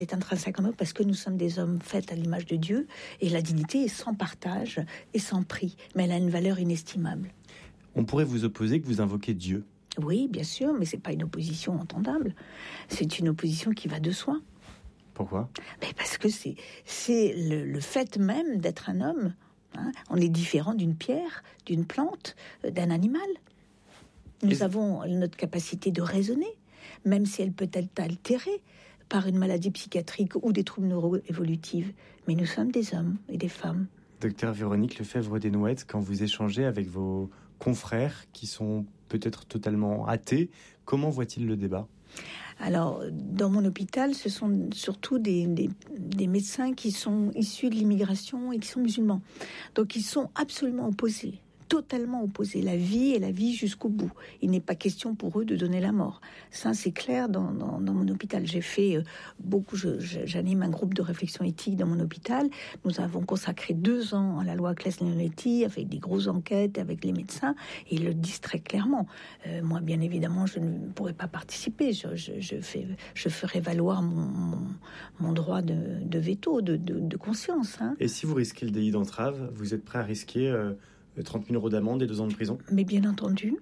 est intrinsèque en nous parce que nous sommes des hommes faits à l'image de Dieu et la dignité est sans partage et sans prix, mais elle a une valeur inestimable. On pourrait vous opposer que vous invoquez Dieu. Oui, bien sûr, mais c'est pas une opposition entendable. C'est une opposition qui va de soi. Pourquoi ? Mais parce que c'est le fait même d'être un homme. Hein. On est différent d'une pierre, d'une plante, d'un animal. Nous avons notre capacité de raisonner, même si elle peut être altérée par une maladie psychiatrique ou des troubles neuro-évolutifs. Mais nous sommes des hommes et des femmes. Docteur Véronique Lefebvre-Desnouettes, quand vous échangez avec vos confrères qui sont peut-être totalement athées, comment voient-ils le débat ? Alors, dans mon hôpital, ce sont surtout des médecins qui sont issus de l'immigration et qui sont musulmans. Donc, ils sont absolument opposés. Totalement opposés, la vie et la vie jusqu'au bout. Il n'est pas question pour eux de donner la mort. Ça, c'est clair dans mon hôpital. J'ai fait beaucoup, j'anime un groupe de réflexion éthique dans mon hôpital. Nous avons consacré 2 ans à la loi Claes-Leonetti, avec des grosses enquêtes avec les médecins, et ils le disent très clairement. Moi, bien évidemment, je ne pourrais pas participer. Je ferai valoir mon droit de veto, de conscience. Hein. Et si vous risquez le délit d'entrave, vous êtes prêt à risquer 30 000 € d'amende et 2 ans de prison ? Mais bien entendu,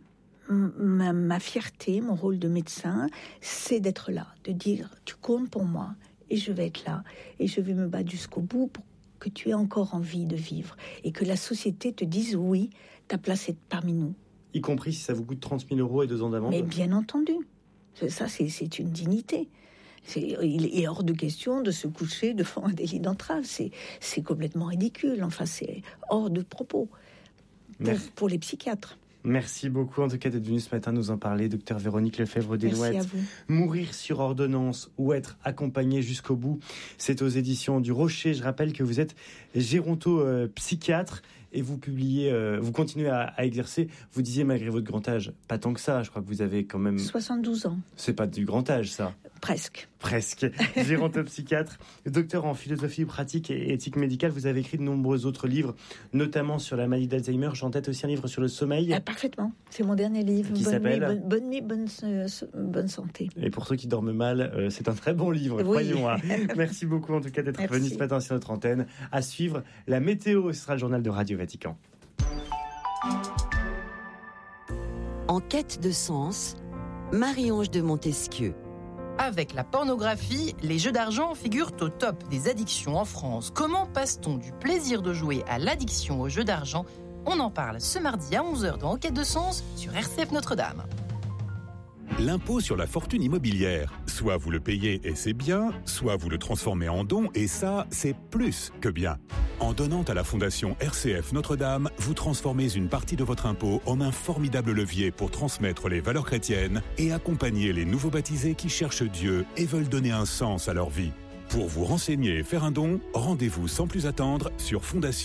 ma fierté, mon rôle de médecin, c'est d'être là, de dire tu comptes pour moi et je vais être là et je vais me battre jusqu'au bout pour que tu aies encore envie de vivre et que la société te dise oui, ta place est parmi nous. Y compris si ça vous coûte 30 000 € et 2 ans d'amende ? Mais bien entendu, ça c'est une dignité. Il est hors de question de se coucher devant un délit d'entrave, c'est complètement ridicule, enfin c'est hors de propos. Pour les psychiatres. Merci beaucoup en tout cas d'être venu ce matin nous en parler, docteur Véronique Lefebvre-Desnouettes. Merci à vous. Mourir sur ordonnance ou être accompagné jusqu'au bout, c'est aux éditions du Rocher. Je rappelle que vous êtes géronto-psychiatre et vous publiez, vous continuez à exercer. Vous disiez malgré votre grand âge, pas tant que ça, je crois que vous avez quand même... 72 ans. C'est pas du grand âge ça ? Presque. Gérontopsychiatre, docteur en philosophie pratique et éthique médicale. Vous avez écrit de nombreux autres livres, notamment sur la maladie d'Alzheimer. J'en tête aussi un livre sur le sommeil. Parfaitement. C'est mon dernier livre. Qui s'appelle Bonne nuit, bonne santé. Et pour ceux qui dorment mal, c'est un très bon livre, croyons-moi. Merci beaucoup en tout cas d'être venu ce matin sur notre antenne. À suivre, la météo, ce sera le journal de Radio Vatican. En quête de sens, Marie-Ange de Montesquieu. Avec la pornographie, les jeux d'argent figurent au top des addictions en France. Comment passe-t-on du plaisir de jouer à l'addiction aux jeux d'argent ? On en parle ce mardi à 11h dans Enquête de Sens sur RCF Notre-Dame. L'impôt sur la fortune immobilière. Soit vous le payez et c'est bien, soit vous le transformez en don et ça, c'est plus que bien. En donnant à la Fondation RCF Notre-Dame, vous transformez une partie de votre impôt en un formidable levier pour transmettre les valeurs chrétiennes et accompagner les nouveaux baptisés qui cherchent Dieu et veulent donner un sens à leur vie. Pour vous renseigner et faire un don, rendez-vous sans plus attendre sur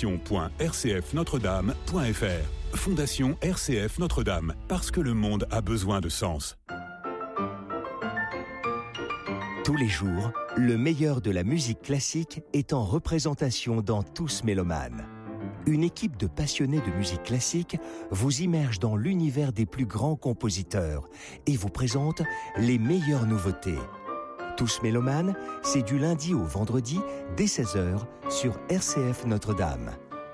fondation.rcfnotredame.fr. Fondation RCF Notre-Dame, parce que le monde a besoin de sens. Tous les jours, le meilleur de la musique classique est en représentation dans Tous Mélomanes. Une équipe de passionnés de musique classique vous immerge dans l'univers des plus grands compositeurs et vous présente les meilleures nouveautés. Tous Mélomanes, c'est du lundi au vendredi dès 16h sur RCF Notre-Dame.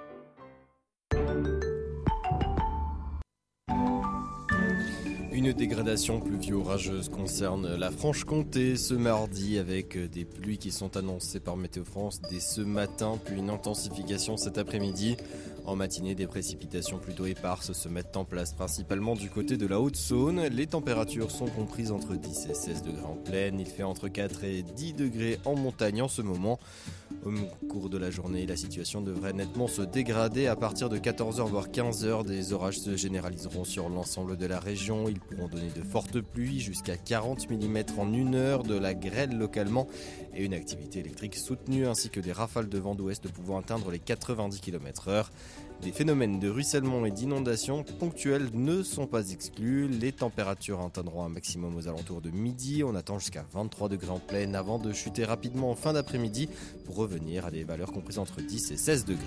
Une dégradation pluvio-orageuse concerne la Franche-Comté ce mardi avec des pluies qui sont annoncées par Météo France dès ce matin, puis une intensification cet après-midi. En matinée, des précipitations plutôt éparses se mettent en place principalement du côté de la Haute-Saône. Les températures sont comprises entre 10 et 16 degrés en plaine. Il fait entre 4 et 10 degrés en montagne en ce moment. Au cours de la journée, la situation devrait nettement se dégrader. À partir de 14h voire 15h, des orages se généraliseront sur l'ensemble de la région. Ils pourront donner de fortes pluies, jusqu'à 40 mm en 1 heure, de la grêle localement et une activité électrique soutenue, ainsi que des rafales de vent d'ouest pouvant atteindre les 90 km/h. Des phénomènes de ruissellement et d'inondation ponctuels ne sont pas exclus. Les températures atteindront un maximum aux alentours de midi. On attend jusqu'à 23 degrés en plaine avant de chuter rapidement en fin d'après-midi pour revenir à des valeurs comprises entre 10 et 16 degrés.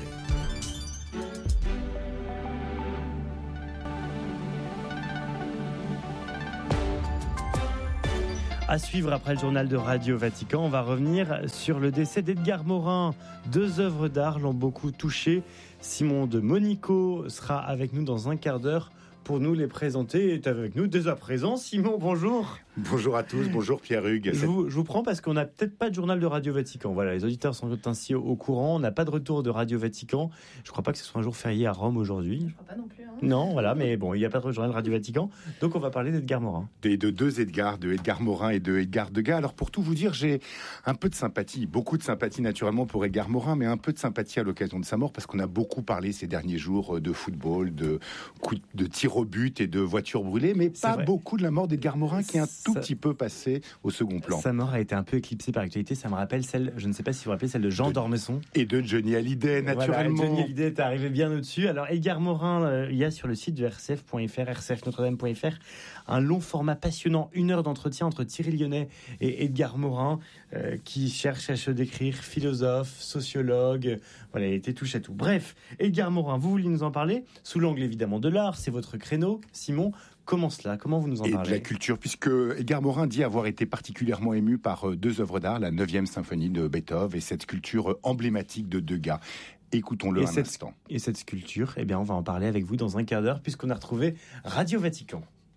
À suivre après le journal de Radio Vatican, on va revenir sur le décès d'Edgar Morin. 2 œuvres d'art l'ont beaucoup touché. Simon de Monico sera avec nous dans un quart d'heure pour nous les présenter. Il est avec nous dès à présent. Simon, bonjour. Bonjour à tous, bonjour Pierre-Hugues. Je vous prends parce qu'on n'a peut-être pas de journal de Radio Vatican. Voilà, les auditeurs sont ainsi au courant. On n'a pas de retour de Radio Vatican. Je ne crois pas que ce soit un jour férié à Rome aujourd'hui. Je ne crois pas non plus. Non, voilà, mais bon, il n'y a pas de journal de Radio Vatican. Donc on va parler d'Edgar Morin. Et de 2 Edgar, de Edgar Morin et de Edgar Degas. Alors pour tout vous dire, j'ai un peu de sympathie, beaucoup de sympathie naturellement pour Edgar Morin, mais un peu de sympathie à l'occasion de sa mort parce qu'on a beaucoup parlé ces derniers jours de football, de tirs au but et de voitures brûlées, mais pas beaucoup de la mort d'Edgar Morin qui est un tout petit peu passé au second plan. Sa mort a été un peu éclipsée par l'actualité. Ça me rappelle celle, je ne sais pas si vous vous rappelez, celle de Jean d'Ormesson. Et de Johnny Hallyday, naturellement. Voilà, Johnny Hallyday est arrivé bien au-dessus. Alors, Edgar Morin, il y a sur le site de RCF.fr, rcfnotredame.fr, un long format passionnant, 1 heure d'entretien entre Thierry Lyonnais et Edgar Morin, qui cherche à se décrire philosophe, sociologue. Voilà, il était touche à tout. Bref, Edgar Morin, vous vouliez nous en parler sous l'angle évidemment de l'art, c'est votre créneau. Simon, comment cela ? Comment vous nous en parlez ? Et de la culture, puisque Edgar Morin dit avoir été particulièrement ému par 2 œuvres d'art, la 9e symphonie de Beethoven et cette sculpture emblématique de Degas. Écoutons-le un instant. Et cette sculpture, eh bien, on va en parler avec vous dans un quart d'heure, puisqu'on a retrouvé Radio Vatican.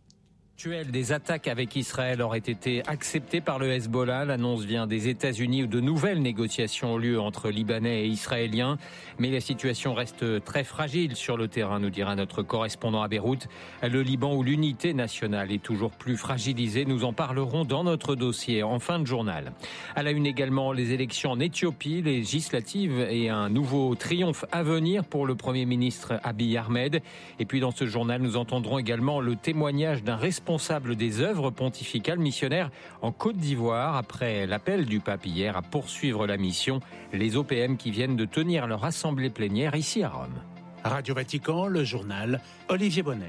Des attaques avec Israël auraient été acceptées par le Hezbollah. L'annonce vient des États-Unis où de nouvelles négociations ont lieu entre Libanais et Israéliens. Mais la situation reste très fragile sur le terrain, nous dira notre correspondant à Beyrouth. Le Liban où l'unité nationale est toujours plus fragilisée. Nous en parlerons dans notre dossier en fin de journal. À la une également, les élections en Éthiopie, législatives et un nouveau triomphe à venir pour le Premier ministre Abiy Ahmed. Et puis dans ce journal, nous entendrons également le témoignage d'un responsable des œuvres pontificales missionnaires en Côte d'Ivoire après l'appel du pape hier à poursuivre la mission. Les OPM qui viennent de tenir leur assemblée plénière ici à Rome. Radio Vatican, le journal, Olivier Bonnel.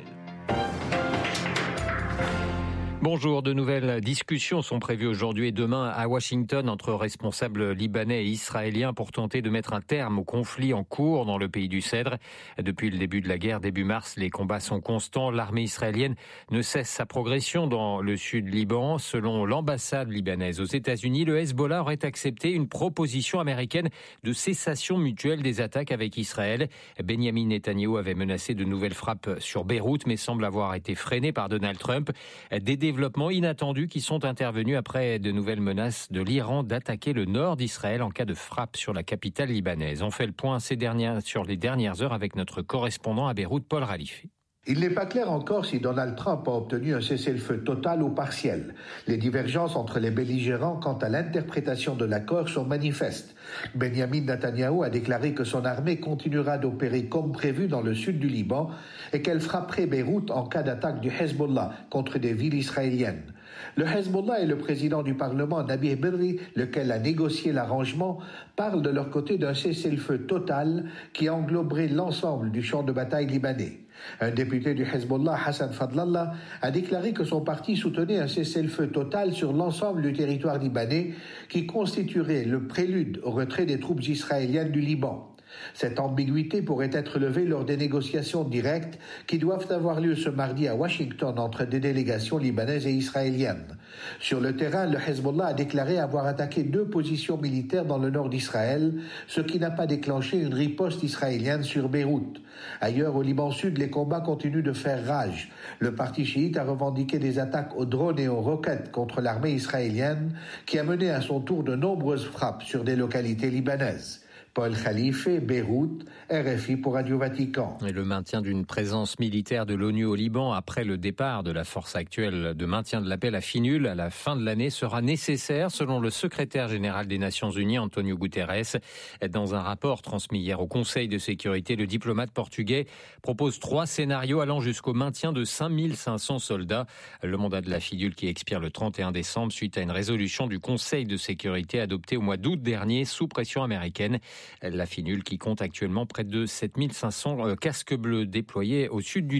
Bonjour, de nouvelles discussions sont prévues aujourd'hui et demain à Washington entre responsables libanais et israéliens pour tenter de mettre un terme au conflit en cours dans le pays du Cèdre. Depuis le début de la guerre, début mars, les combats sont constants. L'armée israélienne ne cesse sa progression dans le sud Liban. Selon l'ambassade libanaise aux États-Unis, le Hezbollah aurait accepté une proposition américaine de cessation mutuelle des attaques avec Israël. Benjamin Netanyahou avait menacé de nouvelles frappes sur Beyrouth, mais semble avoir été freiné par Donald Trump. Des développements inattendus qui sont intervenus après de nouvelles menaces de l'Iran d'attaquer le nord d'Israël en cas de frappe sur la capitale libanaise. On fait le point sur les dernières heures avec notre correspondant à Beyrouth, Paul Ralifé. Il n'est pas clair encore si Donald Trump a obtenu un cessez-le-feu total ou partiel. Les divergences entre les belligérants quant à l'interprétation de l'accord sont manifestes. Benjamin Netanyahou a déclaré que son armée continuera d'opérer comme prévu dans le sud du Liban et qu'elle frapperait Beyrouth en cas d'attaque du Hezbollah contre des villes israéliennes. Le Hezbollah et le président du Parlement, Nabih Berri, lequel a négocié l'arrangement, parlent de leur côté d'un cessez-le-feu total qui engloberait l'ensemble du champ de bataille libanais. Un député du Hezbollah, Hassan Fadlallah, a déclaré que son parti soutenait un cessez-le-feu total sur l'ensemble du territoire libanais qui constituerait le prélude au retrait des troupes israéliennes du Liban. Cette ambiguïté pourrait être levée lors des négociations directes qui doivent avoir lieu ce mardi à Washington entre des délégations libanaises et israéliennes. Sur le terrain, le Hezbollah a déclaré avoir attaqué 2 positions militaires dans le nord d'Israël, ce qui n'a pas déclenché une riposte israélienne sur Beyrouth. Ailleurs, au Liban Sud, les combats continuent de faire rage. Le parti chiite a revendiqué des attaques aux drones et aux roquettes contre l'armée israélienne, qui a mené à son tour de nombreuses frappes sur des localités libanaises. Paul Khalife, Beyrouth, RFI pour Radio Vatican. Et le maintien d'une présence militaire de l'ONU au Liban après le départ de la force actuelle de maintien de la paix, la FINUL, à la fin de l'année sera nécessaire, selon le secrétaire général des Nations Unies, Antonio Guterres. Dans un rapport transmis hier au Conseil de sécurité, le diplomate portugais propose 3 scénarios allant jusqu'au maintien de 5500 soldats. Le mandat de la FINUL qui expire le 31 décembre suite à une résolution du Conseil de sécurité adoptée au mois d'août dernier sous pression américaine. La FINUL qui compte actuellement près de 7500 casques bleus déployés au sud du Liban.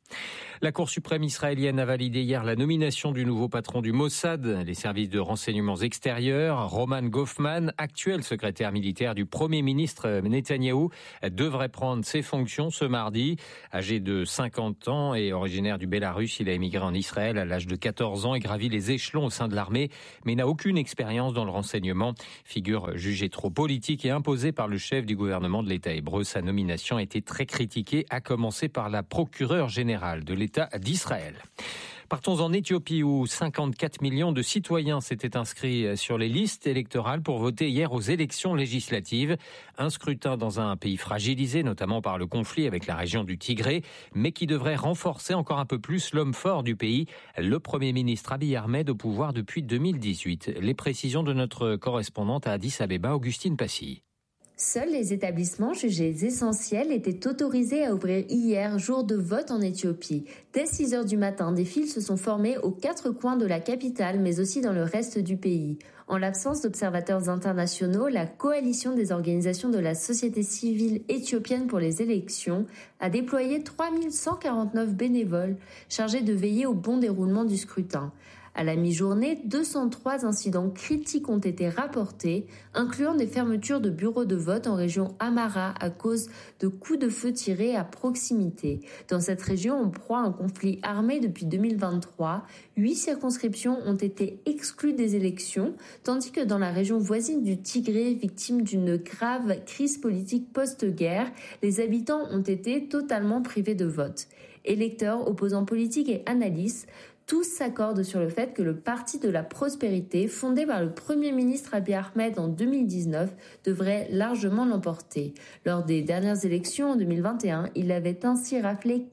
La Cour suprême israélienne a validé hier la nomination du nouveau patron du Mossad, les services de renseignements extérieurs. Roman Goffman, actuel secrétaire militaire du Premier ministre Netanyahou, devrait prendre ses fonctions ce mardi. Âgé de 50 ans et originaire du Bélarus, il a émigré en Israël à l'âge de 14 ans et gravi les échelons au sein de l'armée, mais n'a aucune expérience dans le renseignement. Figure jugée trop politique et imposée par le chef du gouvernement de l'État hébreu. Sa nomination a été très critiquée, à commencer par la procureure générale de l'État d'Israël. Partons en Éthiopie où 54 millions de citoyens s'étaient inscrits sur les listes électorales pour voter hier aux élections législatives. Un scrutin dans un pays fragilisé, notamment par le conflit avec la région du Tigré, mais qui devrait renforcer encore un peu plus l'homme fort du pays, le Premier ministre Abiy Ahmed, au pouvoir depuis 2018. Les précisions de notre correspondante à Addis Abeba, Augustine Passy. Seuls les établissements jugés essentiels étaient autorisés à ouvrir hier, jour de vote en Éthiopie. Dès 6 heures du matin, des files se sont formées aux 4 coins de la capitale, mais aussi dans le reste du pays. En l'absence d'observateurs internationaux, la coalition des organisations de la société civile éthiopienne pour les élections a déployé 3149 bénévoles chargés de veiller au bon déroulement du scrutin. À la mi-journée, 203 incidents critiques ont été rapportés, incluant des fermetures de bureaux de vote en région Amhara à cause de coups de feu tirés à proximité. Dans cette région, en proie à un conflit armé depuis 2023, 8 circonscriptions ont été exclues des élections, tandis que dans la région voisine du Tigré, victime d'une grave crise politique post-guerre, les habitants ont été totalement privés de vote. Électeurs, opposants politiques et analystes, tous s'accordent sur le fait que le Parti de la prospérité, fondé par le Premier ministre Abiy Ahmed en 2019, devrait largement l'emporter. Lors des dernières élections en 2021, il avait ainsi raflé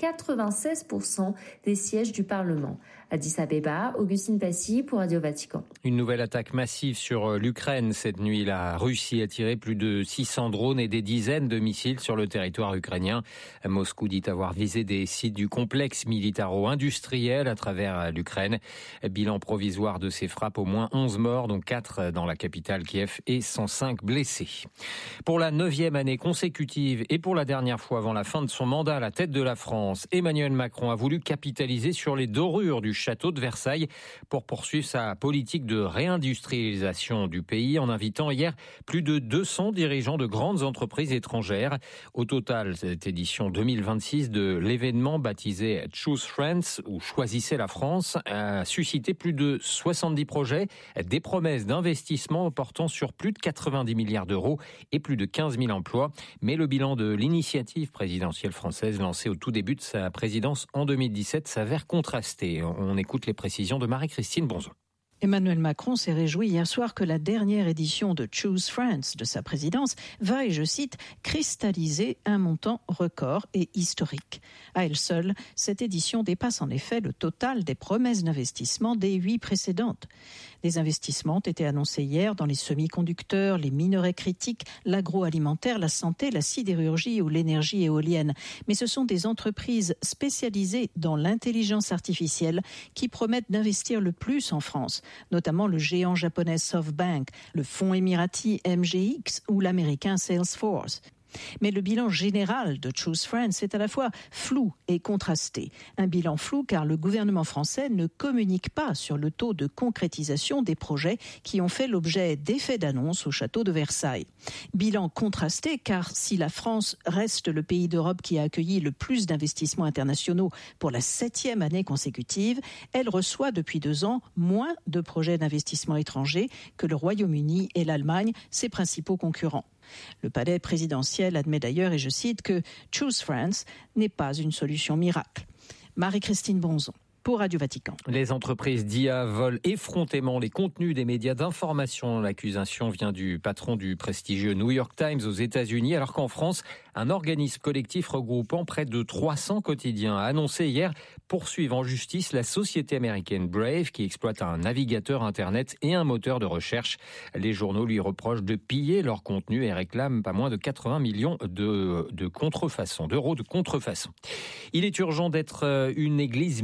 96% des sièges du Parlement. Addis Abeba, Augustine Passy pour Radio Vatican. Une nouvelle attaque massive sur l'Ukraine. Cette nuit, la Russie a tiré plus de 600 drones et des dizaines de missiles sur le territoire ukrainien. Moscou dit avoir visé des sites du complexe militaro-industriel à travers l'Ukraine. Bilan provisoire de ces frappes, au moins 11 morts, dont 4 dans la capitale Kiev et 105 blessés. Pour la 9e année consécutive et pour la dernière fois avant la fin de son mandat à la tête de la France, Emmanuel Macron a voulu capitaliser sur les dorures du château de Versailles pour poursuivre sa politique de réindustrialisation du pays en invitant hier plus de 200 dirigeants de grandes entreprises étrangères. Au total, cette édition 2026 de l'événement baptisé Choose France ou Choisissez la France a suscité plus de 70 projets, des promesses d'investissement portant sur plus de 90 milliards d'euros et plus de 15 000 emplois. Mais le bilan de l'initiative présidentielle française lancée au tout début de sa présidence en 2017 s'avère contrasté. On écoute les précisions de Marie-Christine Bonzon. Emmanuel Macron s'est réjoui hier soir que la dernière édition de Choose France de sa présidence va, et je cite, cristalliser un montant record et historique. À elle seule, cette édition dépasse en effet le total des promesses d'investissement des 8 précédentes. Des investissements ont été annoncés hier dans les semi-conducteurs, les minerais critiques, l'agroalimentaire, la santé, la sidérurgie ou l'énergie éolienne. Mais ce sont des entreprises spécialisées dans l'intelligence artificielle qui promettent d'investir le plus en France, notamment le géant japonais SoftBank, le fonds émirati MGX ou l'américain Salesforce. Mais le bilan général de Choose France est à la fois flou et contrasté. Un bilan flou car le gouvernement français ne communique pas sur le taux de concrétisation des projets qui ont fait l'objet d'effets d'annonce au château de Versailles. Bilan contrasté car si la France reste le pays d'Europe qui a accueilli le plus d'investissements internationaux pour la 7e année consécutive, elle reçoit depuis 2 ans moins de projets d'investissement étrangers que le Royaume-Uni et l'Allemagne, ses principaux concurrents. Le palais présidentiel admet d'ailleurs, et je cite, que Choose France n'est pas une solution miracle. Marie-Christine Bonzon pour Radio Vatican. Les entreprises d'IA volent effrontément les contenus des médias d'information. L'accusation vient du patron du prestigieux New York Times aux États-Unis, alors qu'en France, un organisme collectif regroupant près de 300 quotidiens a annoncé hier poursuivre en justice la société américaine Brave qui exploite un navigateur Internet et un moteur de recherche. Les journaux lui reprochent de piller leur contenu et réclament pas moins de 80 millions d'euros de contrefaçon. Il est urgent d'être une église missionnaire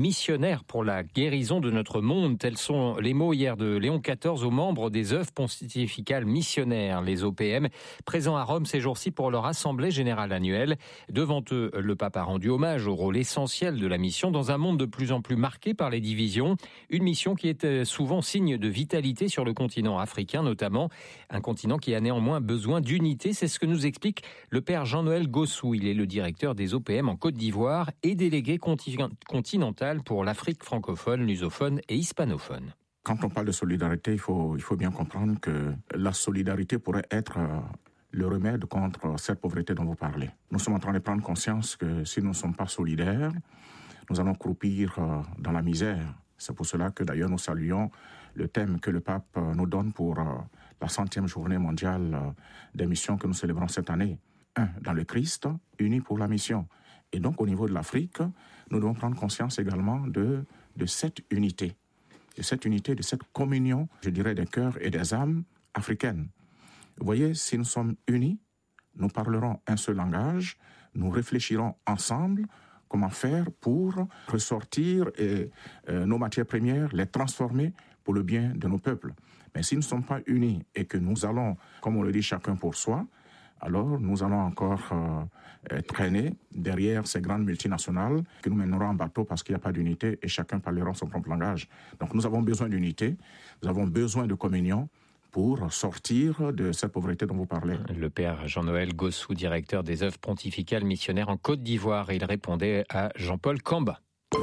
extraordinaire pour la guérison de notre monde. Tels sont les mots hier de Léon XIV aux membres des œuvres pontificales missionnaires, les OPM, présents à Rome ces jours-ci pour leur assemblée générale annuelle. Devant eux, le pape a rendu hommage au rôle essentiel de la mission dans un monde de plus en plus marqué par les divisions. Une mission qui est souvent signe de vitalité sur le continent africain notamment, un continent qui a néanmoins besoin d'unité. C'est ce que nous explique le père Jean-Noël Gossou. Il est le directeur des OPM en Côte d'Ivoire et délégué continental pour l'Afrique francophone, lusophone et hispanophone. Quand on parle de solidarité, il faut bien comprendre que la solidarité pourrait être le remède contre cette pauvreté dont vous parlez. Nous sommes en train de prendre conscience que si nous ne sommes pas solidaires, nous allons croupir dans la misère. C'est pour cela que d'ailleurs nous saluons le thème que le pape nous donne pour la 100e journée mondiale des missions que nous célébrons cette année. 1. Dans le Christ, unis pour la mission. Et donc au niveau de l'Afrique, nous devons prendre conscience également de cette unité. De cette unité, de cette communion, je dirais, des cœurs et des âmes africaines. Vous voyez, si nous sommes unis, nous parlerons un seul langage, nous réfléchirons ensemble comment faire pour ressortir nos matières premières, les transformer pour le bien de nos peuples. Mais si nous ne sommes pas unis et que nous allons, comme on le dit, chacun pour soi, alors nous allons encore traîner derrière ces grandes multinationales qui nous mèneront en bateau parce qu'il n'y a pas d'unité et chacun parlera son propre langage. Donc nous avons besoin d'unité, nous avons besoin de communion pour sortir de cette pauvreté dont vous parlez. Le père Jean-Noël Gossou, directeur des œuvres pontificales missionnaires en Côte d'Ivoire. Il répondait à Jean-Paul Camba.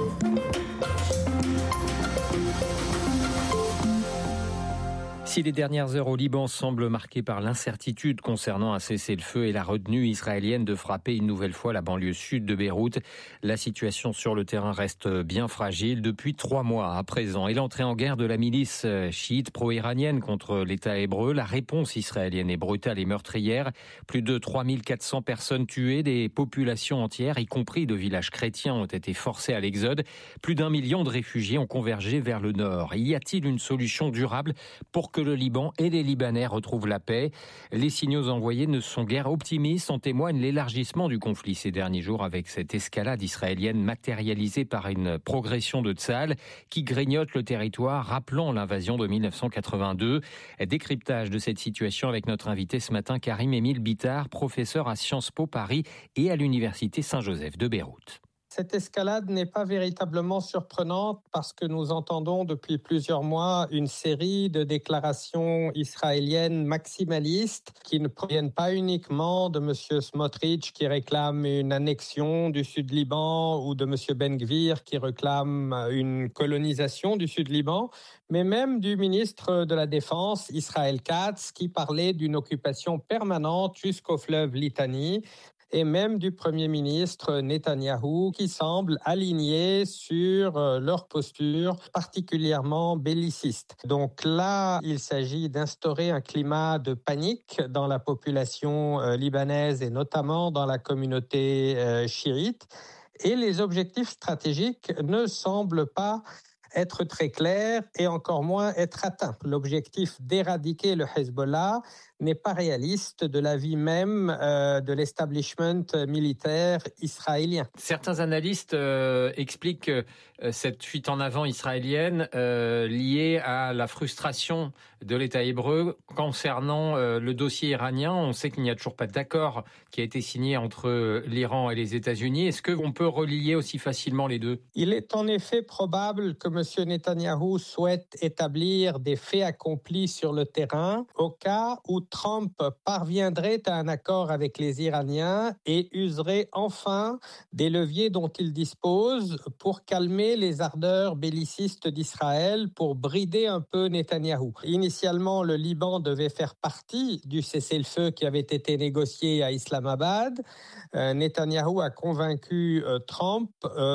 Si les dernières heures au Liban semblent marquées par l'incertitude concernant un cessez-le-feu et la retenue israélienne de frapper une nouvelle fois la banlieue sud de Beyrouth, la situation sur le terrain reste bien fragile depuis 3 mois à présent. Et l'entrée en guerre de la milice chiite pro-iranienne contre l'État hébreu, la réponse israélienne est brutale et meurtrière. Plus de 3400 personnes tuées, des populations entières, y compris de villages chrétiens, ont été forcées à l'exode. Plus d'1 million de réfugiés ont convergé vers le nord. Y a-t-il une solution durable pour que le Liban et les Libanais retrouvent la paix? Les signaux envoyés ne sont guère optimistes. En témoigne l'élargissement du conflit ces derniers jours avec cette escalade israélienne matérialisée par une progression de Tsahal qui grignote le territoire, rappelant l'invasion de 1982. Décryptage de cette situation avec notre invité ce matin, Karim-Émile Bittard, professeur à Sciences Po Paris et à l'Université Saint-Joseph de Beyrouth. Cette escalade n'est pas véritablement surprenante parce que nous entendons depuis plusieurs mois une série de déclarations israéliennes maximalistes qui ne proviennent pas uniquement de M. Smotrich qui réclame une annexion du Sud-Liban ou de M. Ben-Gvir qui réclame une colonisation du Sud-Liban, mais même du ministre de la Défense, Israël Katz, qui parlait d'une occupation permanente jusqu'au fleuve Litani, et même du Premier ministre Netanyahou qui semble aligné sur leur posture particulièrement belliciste. Donc là, il s'agit d'instaurer un climat de panique dans la population libanaise et notamment dans la communauté chiite. Et les objectifs stratégiques ne semblent pas être très clairs et encore moins être atteints. L'objectif d'éradiquer le Hezbollah n'est pas réaliste de l'avis même de l'establishment militaire israélien. Certains analystes expliquent cette fuite en avant israélienne liée à la frustration de l'État hébreu concernant le dossier iranien. On sait qu'il n'y a toujours pas d'accord qui a été signé entre l'Iran et les États-Unis. Est-ce qu'on peut relier aussi facilement les deux? Il est en effet probable que M. Netanyahou souhaite établir des faits accomplis sur le terrain au cas où Trump parviendrait à un accord avec les Iraniens et userait enfin des leviers dont il dispose pour calmer les ardeurs bellicistes d'Israël, pour brider un peu Netanyahou. Initialement, le Liban devait faire partie du cessez-le-feu qui avait été négocié à Islamabad. Netanyahou a convaincu Trump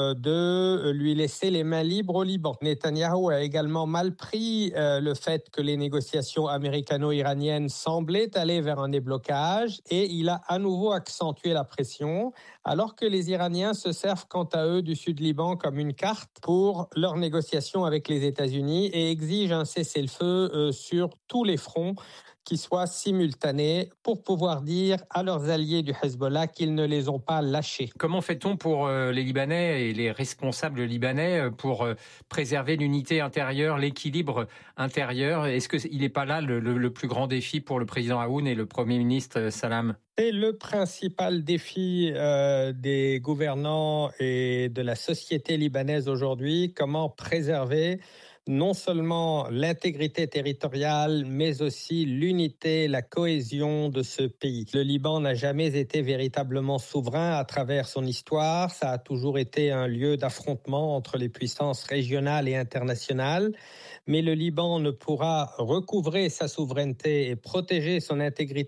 de lui laisser les mains libres au Liban. Netanyahou a également mal pris le fait que les négociations américano-iraniennes semblaient aller vers un déblocage et il a à nouveau accentué la pression alors que les Iraniens se servent quant à eux du Sud-Liban comme une carte pour leurs négociations avec les États-Unis et exigent un cessez-le-feu sur tous les fronts, qui soit simultanée pour pouvoir dire à leurs alliés du Hezbollah qu'ils ne les ont pas lâchés. Comment fait-on pour les Libanais et les responsables libanais pour préserver l'unité intérieure, l'équilibre intérieur? Est-ce qu'il n'est pas là le plus grand défi pour le président Aoun et le Premier ministre Salam? C'est le principal défi des gouvernants et de la société libanaise aujourd'hui, comment préserver non seulement l'intégrité territoriale, mais aussi l'unité, la cohésion de ce pays. Le Liban n'a jamais été véritablement souverain à travers son histoire. Ça a toujours été un lieu d'affrontement entre les puissances régionales et internationales. Mais le Liban ne pourra recouvrer sa souveraineté et protéger son intégrité